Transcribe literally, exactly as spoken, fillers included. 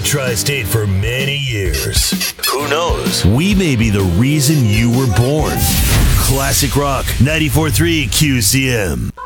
tri-state for many years. Who knows? We may be the reason you were born. Classic Rock ninety-four point three Q C M.